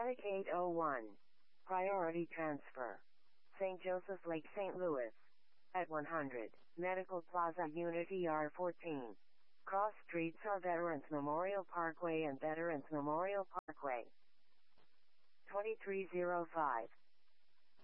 Attic 801. Priority transfer. St. Joseph Lake, St. Louis. At 100. Medical Plaza Unit ER14. Cross streets are Veterans Memorial Parkway and Veterans Memorial Parkway. 2305.